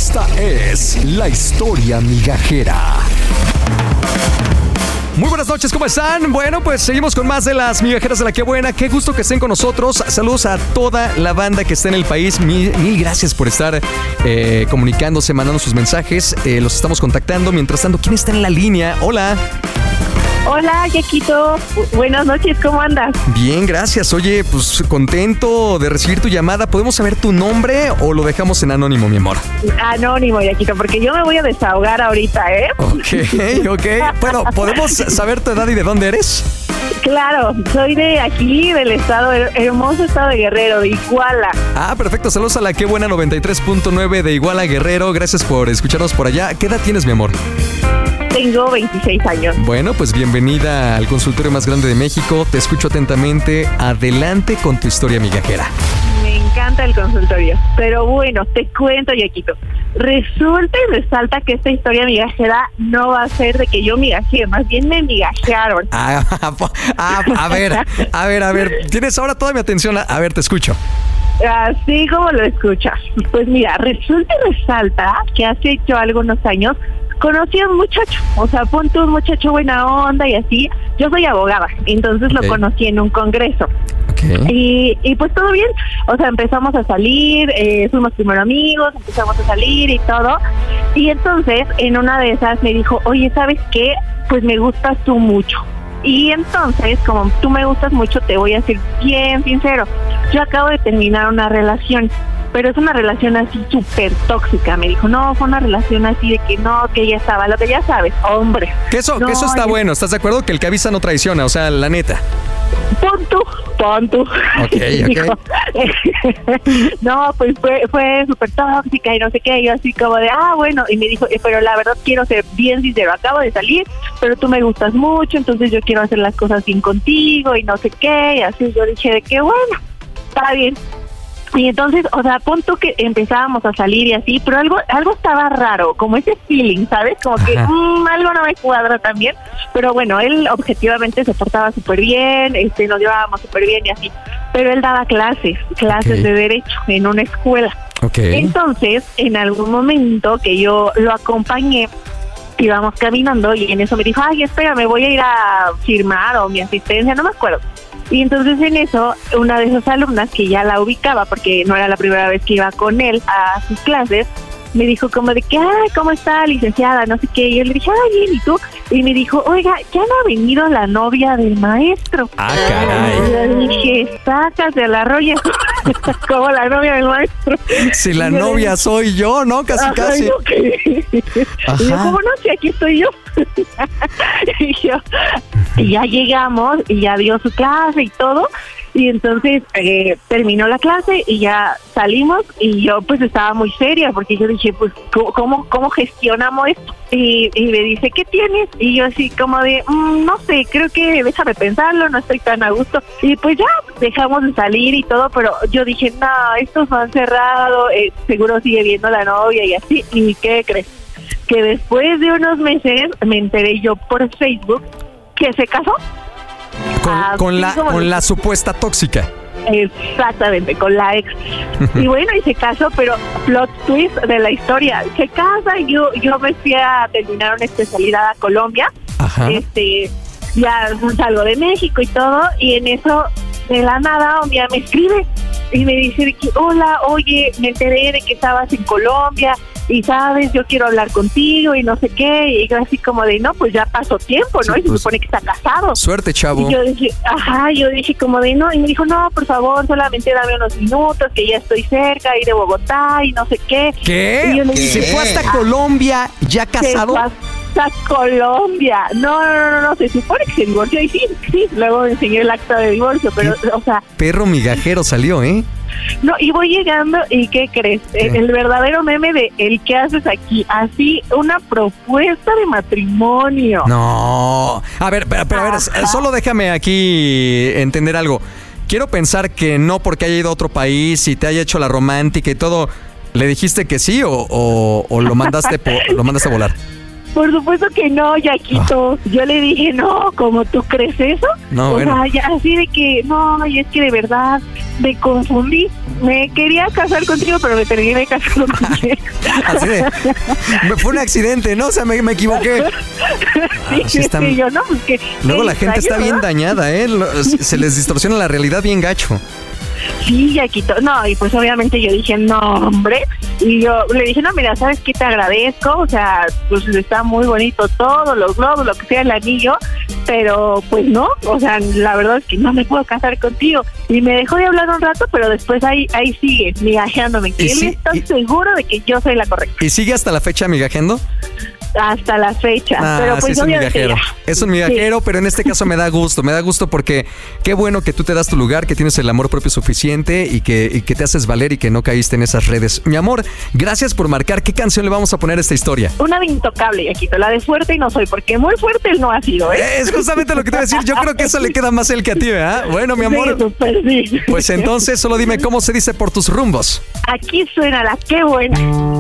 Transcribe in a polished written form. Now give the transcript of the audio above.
Esta es la historia migajera. Muy buenas noches, ¿cómo están? Bueno, pues seguimos con más de las migajeras de la que buena. Qué gusto que estén con nosotros. Saludos a toda la banda que está en el país. Mil gracias por estar comunicándose, mandando sus mensajes. Los estamos contactando. Mientras tanto, ¿quién está en la línea? Hola. Hola, Yaquito. Buenas noches, ¿cómo andas? Bien, gracias. Oye, pues contento de recibir tu llamada. ¿Podemos saber tu nombre o lo dejamos en anónimo, mi amor? Anónimo, Yaquito, porque yo me voy a desahogar ahorita, ¿eh? Ok. Bueno, ¿podemos saber tu edad y de dónde eres? Claro, soy de aquí, del estado, hermoso estado de Guerrero, de Iguala. Ah, perfecto. Saludos a la Qué Buena 93.9 de Iguala, Guerrero. Gracias por escucharnos por allá. ¿Qué edad tienes, mi amor? Tengo 26 años. Bueno, pues bienvenida al consultorio más grande de México. Te escucho atentamente. Adelante con tu historia migajera. Me encanta el consultorio. Pero bueno, te cuento, Yaquito. Resulta y resalta que esta historia migajera no va a ser de que yo migajee, más bien me migajearon. A ver. Tienes ahora toda mi atención. A ver, te escucho. Así como lo escuchas. Pues mira, resulta y resalta que hace yo algunos años conocí a un muchacho, o sea, ponte un muchacho buena onda y así. Yo soy abogada, entonces lo conocí en un congreso. Y pues todo bien, o sea, empezamos a salir, fuimos primero amigos, empezamos a salir y todo. Y entonces, en una de esas me dijo, oye, ¿sabes qué? Pues me gustas tú mucho. Y entonces, como tú me gustas mucho, te voy a ser bien sincero. Yo acabo de terminar una relación, pero es una relación así súper tóxica. Me dijo, no, fue una relación así de que no, que ella estaba, lo que ya sabes, hombre. Que eso está bueno, ¿estás de acuerdo? Que el que avisa no traiciona, o sea, la neta. Pon tú. Ok. No, pues fue súper tóxica y no sé qué. Y yo así como de, bueno. Y me dijo, pero la verdad quiero ser bien sincero. Acabo de salir, pero tú me gustas mucho, entonces yo quiero hacer las cosas bien contigo y no sé qué. Y así yo dije de que bueno, está bien. Y entonces, o sea, pon tú que empezábamos a salir y así, pero algo estaba raro, como ese feeling, ¿sabes? Como que algo no me cuadra tan bien. Pero bueno, él objetivamente se portaba súper bien, nos llevábamos súper bien y así. Pero él daba clases de derecho en una escuela. Entonces, en algún momento que yo lo acompañé, íbamos caminando y en eso me dijo, espérame, voy a ir a firmar o mi asistencia, no me acuerdo. Y entonces en eso, una de esas alumnas que ya la ubicaba, porque no era la primera vez que iba con él a sus clases, me dijo como de que, ¿cómo está, licenciada? No sé qué. Y yo le dije, bien, ¿y tú? Y me dijo, oiga, ya no ha venido la novia del maestro. Caray. Y yo dije, sácate a la roya, como la novia del maestro. Si la novia soy yo, ¿no? Casi. Y yo, ¿cómo no? Si aquí estoy yo. Y ya llegamos y ya dio su clase y todo. Y entonces terminó la clase y ya salimos y yo pues estaba muy seria porque yo dije, pues, ¿cómo gestionamos esto? Y me dice, ¿qué tienes? Y yo así como de, no sé, creo que déjame pensarlo, no estoy tan a gusto. Y pues ya dejamos de salir y todo, pero yo dije, no, estos no han cerrado, seguro sigue viendo la novia y así. ¿Y qué crees? Que después de unos meses me enteré yo por Facebook que se casó. Con la supuesta tóxica. Exactamente, con la ex. Y bueno, y se casó, pero plot twist de la historia. Se casa y yo me fui a terminar una especialidad a Colombia. Ya salgo de México y todo, y en eso, de la nada, un día me escribe y me dice que, hola, oye, me enteré de que estabas en Colombia y sabes, yo quiero hablar contigo y no sé qué. Y yo así como de, no, pues ya pasó tiempo, ¿no? Sí, y se supone que está casado. Suerte, chavo. Y yo dije como de, no. Y me dijo, no, por favor, solamente dame unos minutos, que ya estoy cerca, ir de Bogotá y no sé qué. ¿Qué? Y yo le dije, ¿Se fue hasta Colombia ya casado? Se fue hasta Colombia. No, se supone que se divorció y sí, luego me enseñé el acta de divorcio, pero, o sea... Perro migajero salió, ¿eh? No, y voy llegando, ¿y qué crees? El verdadero meme de el que haces aquí, así, una propuesta de matrimonio. No, a ver, solo déjame aquí entender algo. Quiero pensar que no porque haya ido a otro país y te haya hecho la romántica y todo, ¿le dijiste que sí o lo mandaste a volar? Por supuesto que no, Yaquito. Yo le dije, no, ¿cómo tú crees eso? No, o bueno. sea, ya así de que, no, y es que de verdad me confundí. Me quería casar contigo, pero me terminé casando contigo. Así de, fue un accidente, ¿no? O sea, me equivoqué. Sí, están... sí, yo no, pues que... Luego la gente está bien ¿verdad? dañada, ¿eh? Se les distorsiona la realidad bien gacho. Sí, Yaquito. No, y pues obviamente yo dije, no, hombre. Y yo le dije, no, mira, ¿sabes qué? Te agradezco. O sea, pues está muy bonito todo, los globos, lo que sea, el anillo. Pero pues no, o sea, la verdad es que no me puedo casar contigo. Y me dejó de hablar un rato, pero después ahí sigue, migajeándome. Que él está seguro de que yo soy la correcta. ¿Y sigue hasta la fecha migajendo? Hasta la fecha. Pero pues sí, es un migajero. Es un migajero, sí. Pero en este caso me da gusto porque qué bueno que tú te das tu lugar, que tienes el amor propio suficiente y que te haces valer y que no caíste en esas redes. Mi amor, gracias por marcar. ¿Qué canción le vamos a poner a esta historia? Una de Intocable, Yaquito, la de Fuerte y No Soy, porque muy fuerte él no ha sido, ¿eh? Es justamente lo que te iba a decir. Yo creo que eso le queda más a él que a ti, ¿verdad? Bueno, mi amor. Sí, super, sí. Pues entonces solo dime cómo se dice por tus rumbos. Aquí suena la qué buena.